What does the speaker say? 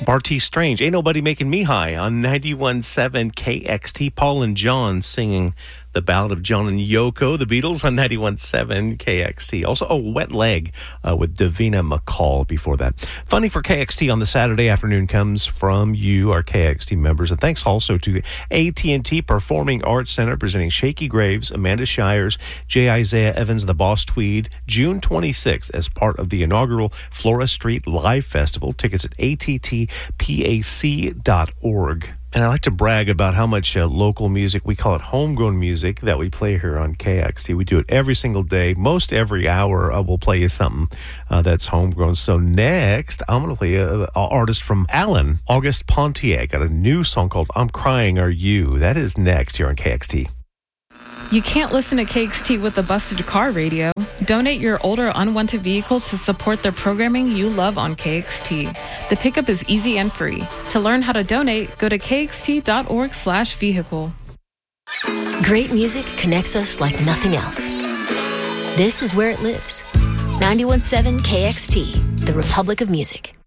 Barty Strange, Ain't Nobody Making Me High on 91.7 KXT. Paul and John singing the Ballad of John and Yoko, the Beatles, on 91.7 KXT. Also, Wet Leg with Davina McCall before that. Funding for KXT on the Saturday afternoon comes from you, our KXT members. And thanks also to AT&T Performing Arts Center, presenting Shaky Graves, Amanda Shires, J. Isaiah Evans, and the Boss Tweed, June 26th as part of the inaugural Flora Street Live Festival. Tickets at attpac.org. And I like to brag about how much local music, we call it homegrown music, that we play here on KXT. We do it every single day. Most every hour, we'll play you something that's homegrown. So next, I'm going to play an artist from Allen, August Pontiac, got a new song called I'm Crying Are You. That is next here on KXT. You can't listen to KXT with a busted car radio. Donate your older unwanted vehicle to support the programming you love on KXT. The pickup is easy and free. To learn how to donate, go to kxt.org/vehicle. Great music connects us like nothing else. This is where it lives. 91.7 KXT, the Republic of Music.